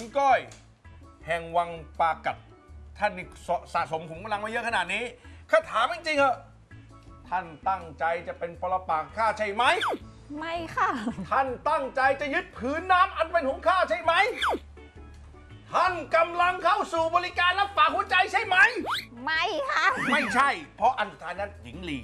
ก้อยแห่งวังปากัดท่านนี่สะสมขุมกำลังมาเยอะขนาดนี้ข้าถามจริงๆเหอะท่านตั้งใจจะเป็นปรปักษ์ข้าใช่ไหมไม่ค่ะท่านตั้งใจจะยึดผืนน้ำอันเป็นของข้าใช่ไหมท่านกำลังเข้าสู่บริการรับฝากหัวใจใช่ไหมไม่ค่ะไม่ใช่ เพราะอันสุดท้ายนั้นหญิงลี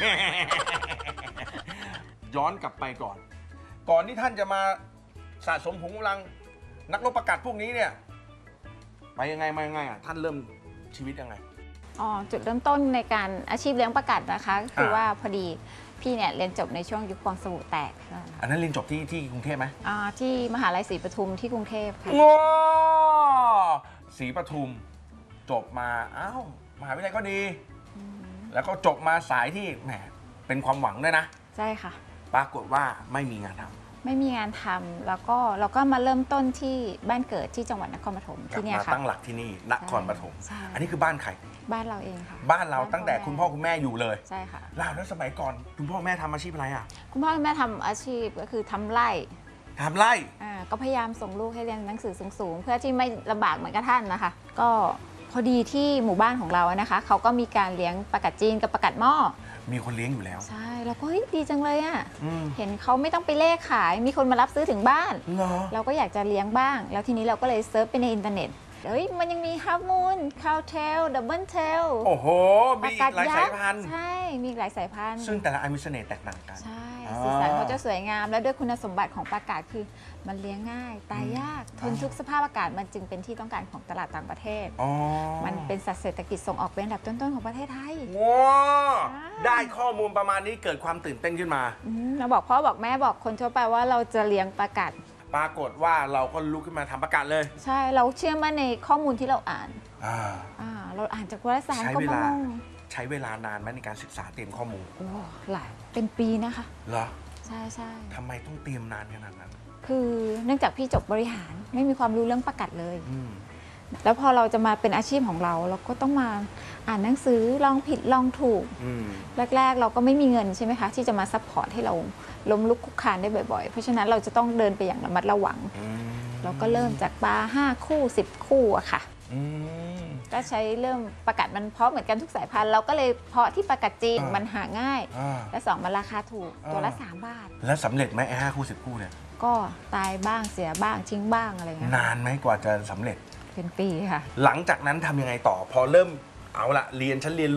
ย้อนกลับไปก่อนที่ท่านจะมาสะสมขุมกำลังนักรบประกาศพวกนี้เนี่ยไปยังไงมายังไงอ่ะท่านเริ่มชีวิตยังไงจุดเริ่มต้นในการอาชีพเลี้ยงประกัดนะคะคือว่าพอดีพี่เนี่ยเรียนจบในช่วงยุคฟองสบู่แตกอันนั้นเรียนจบที่กรุงเทพไหมที่มหาลัยศรีปทุมที่กรุงเทพค่ะศรีปทุมจบมาอ้าวมหาวิทยาลัยก็ดีแล้วก็จบมาสายที่แหมเป็นความหวังด้วยนะใช่ค่ะปรากฏว่าไม่มีงานทำไม่มีงานทำแล้วก็เราก็มาเริ่มต้นที่บ้านเกิดที่จังหวัดนครปฐมที่นี่ค่ะมาตั้งหลักที่นี่นครปฐมอันนี้คือบ้านใครบ้านเราเองค่ะบ้านเราตั้งแต่คุณพ่อคุณแม่อยู่เลยใช่ค่ะแล้วสมัยก่อนคุณพ่อแม่ทำอาชีพอะไรอ่ะคุณพ่อคุณแม่ทำอาชีพก็คือทำไร่ก็พยายามส่งลูกให้เรียนหนังสือสูงๆเพื่อที่ไม่ลำบากเหมือนกับท่านนะคะก็พอดีที่หมู่บ้านของเรานะคะเขาก็มีการเลี้ยงปลากัดจีนกับปลากัดหม้อมีคนเลี้ยงอยู่แล้วใช่เราก็ดีจังเลยอ่ะเห็นเขาไม่ต้องไปเล่ขายมีคนมารับซื้อถึงบ้านเราก็อยากจะเลี้ยงบ้างแล้วทีนี้เราก็เลยเซิร์ชไปในอินเทอร์เน็ตมันยังมีฮาร์ฟมูนคาวเทลดับเบิลเทลโอ้โหมีหลายสายพันธุ์ใช่มีหลายสายพันธุ์ซึ่งแต่ละอันมีเสน่ห์แตกต่างกันใช่สีสันเขาจะสวยงามแล้วด้วยคุณสมบัติของปลากัดคือมันเลี้ยงง่ายตายยากทนทุกสภาพอากาศมันจึงเป็นที่ต้องการของตลาดต่างประเทศมันเป็นสัตว์เศรษฐกิจส่งออกเป็นอันดับต้นๆของประเทศไทยว้าได้ข้อมูลประมาณนี้เกิดความตื่นเต้นขึ้นมาเราบอกพ่อบอกแม่บอกคนทั่วไปว่าเราจะเลี้ยงปลากัดปรากฏว่าเราก็ลุกขึ้นมาทำประกาศเลยใช่เราเชื่อมั่นในข้อมูลที่เราอ่านเราอ่านจากวารสารก็มองใช้เวลานานไหมในการศึกษาเตรียมข้อมูลหลายเป็นปีนะคะเหรอใช่ทำไมต้องเตรียมนานขนาดนั้นคือเนื่องจากพี่จบบริหารไม่มีความรู้เรื่องประกัดเลยแล้วพอเราจะมาเป็นอาชีพของเราเราก็ต้องมาอ่านหนังสือลองผิดลองถูกแรกๆเราก็ไม่มีเงินใช่ไหมคะที่จะมาซัพพอร์ตให้เราล้มลุกคลุกคลานได้บ่อยๆเพราะฉะนั้นเราจะต้องเดินไปอย่างระมัดระวังเราก็เริ่มจากปลา5 คู่ 10 คู่อะค่ะก็ใช้เริ่มประกัดมันเพาะเหมือนกันทุกสายพันธุ์เราก็เลยเพาะที่ประกัดจีนมันหาง่ายและ2มันราคาถูกตัวละ3 บาทแล้วสำเร็จไหมไอ้5 คู่10 คู่เนี่ยก็ตายบ้างเสียบ้างทิ้งบ้างอะไรเงี้ยนานไหมกว่าจะสำเร็จเป็นปีค่ะหลังจากนั้นทำยังไงต่อพอเริ่มเอาละฉันเรียน